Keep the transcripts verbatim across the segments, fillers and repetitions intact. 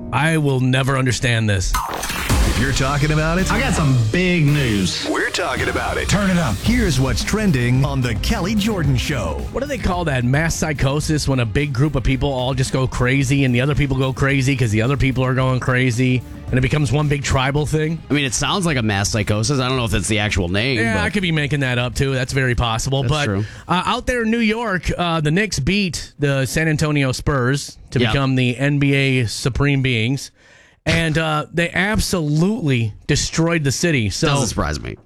I will never understand this. If you're talking about it, I got some big news. we're talking about it. Turn it up. Here's what's trending on The Kelly Jordan Show. What do they call that? Mass psychosis, when a big group of people all just go crazy and the other people go crazy because the other people are going crazy and it becomes one big tribal thing? I mean, it sounds like a mass psychosis. I don't know if that's the actual name. Yeah, but I could be making that up too. That's very possible. That's but true. Uh, out there in New York, uh, the Knicks beat the San Antonio Spurs to Yeah. become the N B A supreme beings. And uh, they absolutely destroyed the city. So doesn't surprise me.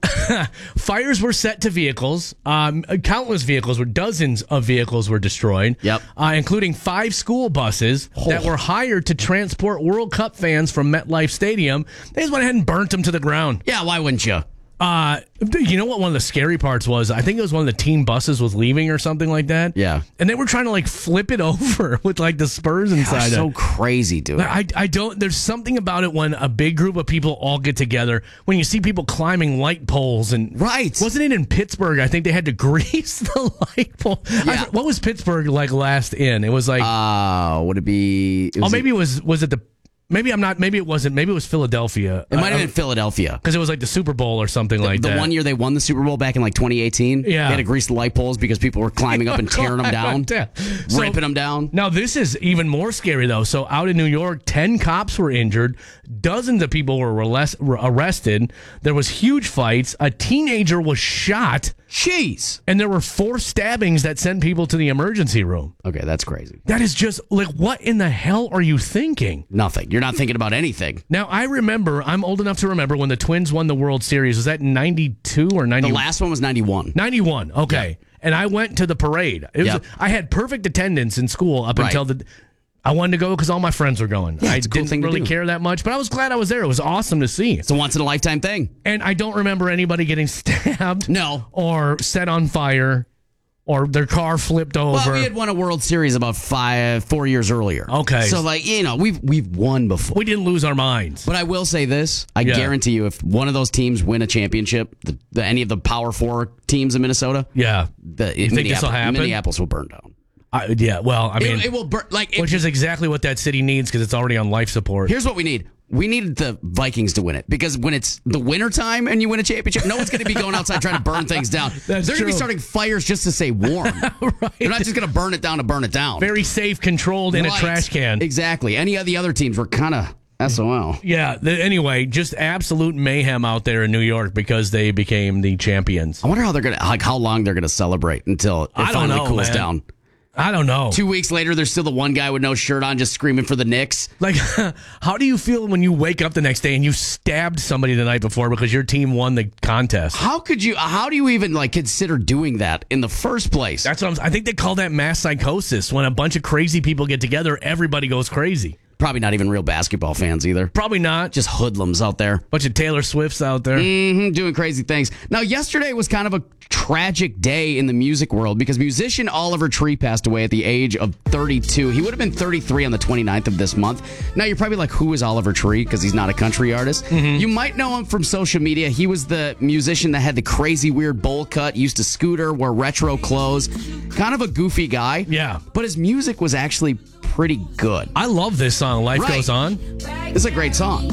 fires were set to vehicles. Um, countless vehicles were, dozens of vehicles were destroyed. Yep. Uh, including five school buses that were hired to transport World Cup fans from MetLife Stadium. They just went ahead and burnt them to the ground. Yeah, why wouldn't you? Uh, you know what one of the scary parts was? I think it was one of the team buses was leaving or something like that. Yeah. And they were trying to like flip it over with like the Spurs inside so it. crazy, dude. I, I don't, there's something about it when a big group of people all get together, when you see people climbing light poles and. Right. Wasn't it in Pittsburgh? I think they had to grease the light pole. Yeah. I, what was Pittsburgh like last in? It was like, Uh, would it be? It oh, was maybe it was, was it the, maybe I'm not, maybe it wasn't, maybe it was Philadelphia. It might have been Philadelphia. Because it was like the Super Bowl or something like the that. one year they won the Super Bowl back in like twenty eighteen. Yeah. They had to grease the light poles because people were climbing up and tearing them down, Yeah. So- ripping them down. Now, this is even more scary, though. So, out in New York, ten cops were injured. Dozens of people were reles- were arrested. There was huge fights. A teenager was shot. Jeez. And there were four stabbings that sent people to the emergency room. Okay, that's crazy. That is just, like, what in the hell are you thinking? Nothing. You're not thinking about anything. Now, I remember, I'm old enough to remember when the Twins won the World Series. Was that ninety-two or ninety? The last one was ninety-one. ninety-one, okay. Yeah. And I went to the parade. It was, Yep. I had perfect attendance in school up Right. until the... I wanted to go because all my friends were going. Yeah, I it's a cool didn't thing to really do. care that much, but I was glad I was there. It was awesome to see. It's a once in a lifetime thing. And I don't remember anybody getting stabbed. No. Or set on fire. Or their car flipped over. Well, we had won a World Series about five, four years earlier. Okay. So, like, you know, we've we've won before. We didn't lose our minds. But I will say this: I Yeah. guarantee you, if one of those teams win a championship, the, the, any of the Power Four teams in Minnesota, Yeah. the You think this'll Minneapolis, happen? Minneapolis will burn down. I, yeah, well, I mean, it, it will burn. Like, which it, is exactly what that city needs because it's already on life support. here's what we need. We needed the Vikings to win it because when it's the winter time and you win a championship, no one's going to be going outside trying to burn things down. That's They're going to be true. starting fires just to stay warm. Right. They're not just going to burn it down to burn it down. Very safe, controlled in a Right. trash can. Exactly. Any of the other teams were kind of S O L. Yeah. The, anyway, just absolute mayhem out there in New York because they became the champions. I wonder how they're going to, like, how long they're going to celebrate until it I don't finally know, cools man. down. I don't know. Two weeks later, there's still the one guy with no shirt on just screaming for the Knicks. Like, how do you feel when you wake up the next day and you stabbed somebody the night before because your team won the contest? How could you, how do you even, like, consider doing that in the first place? That's what I'm, I think they call that mass psychosis. When a bunch of crazy people get together, everybody goes crazy. Probably not even real basketball fans either. Probably not. Just Just hoodlums out there. bunch of Taylor Swifts out there. hmm doing crazy things. Now, yesterday was kind of a tragic day in the music world because musician Oliver Tree passed away at the age of thirty-two. He would have been thirty-three on the twenty-ninth of this month. Now, you're probably like, who is Oliver Tree? Because he's not a country artist. You might know him from social media. He was the musician that had the crazy, weird bowl cut, used to scooter, wear retro clothes. Kind of a goofy guy. Yeah. But his music was actually pretty good. I love this song, Life Right. Goes On. It's a great song.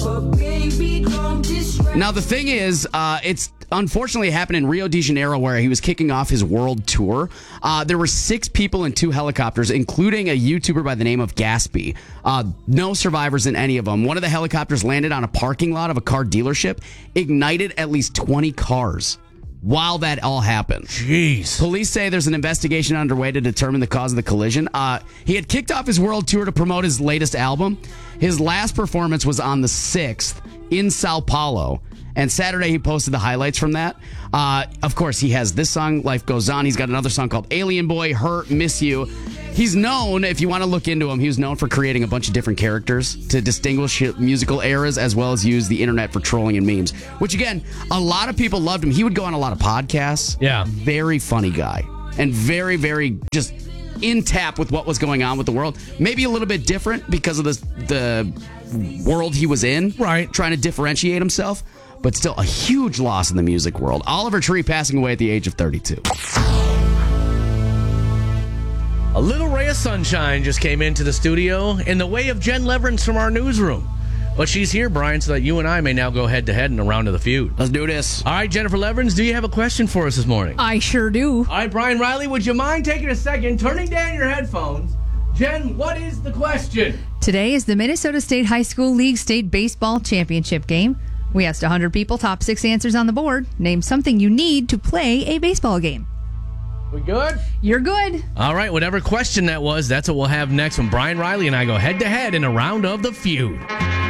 Now, the thing is, uh, it's unfortunately happened in Rio de Janeiro where he was kicking off his world tour. Uh, there were six people in two helicopters, including a YouTuber by the name of Gatsby. Uh, no survivors in any of them. One of the helicopters landed on a parking lot of a car dealership, ignited at least twenty cars while that all happened. Jeez. Police say there's an investigation underway to determine the cause of the collision. Uh, he had kicked off his world tour to promote his latest album. His last performance was on the sixth in Sao Paulo. And Saturday, he posted the highlights from that. Uh, of course, he has this song, Life Goes On. He's got another song called Alien Boy, Hurt, Miss You. He's known, if you want to look into him, he was known for creating a bunch of different characters to distinguish musical eras as well as use the internet for trolling and memes, which, again, a lot of people loved him. He would go on a lot of podcasts. Yeah. Very funny guy and very, very just in tap with what was going on with the world. Maybe a little bit different because of the, the world he was in. Right. Trying to differentiate himself. But still a huge loss in the music world. Oliver Tree passing away at the age of thirty-two. A little ray of sunshine just came into the studio in the way of Jen Leverance from our newsroom. But she's here, Brian, so that you and I may now go head-to-head in a round of the feud. Let's do this. All right, Jennifer Leverance, do you have a question for us this morning? I sure do. All right, Brian Riley, would you mind taking a second, turning down your headphones? Jen, what is the question? Today is the Minnesota State High School League State Baseball Championship game. We asked one hundred people, top six answers on the board. Name something you need to play a baseball game. We good? You're good. All right, whatever question that was, that's what we'll have next when Brian Riley and I go head-to-head in a round of the feud.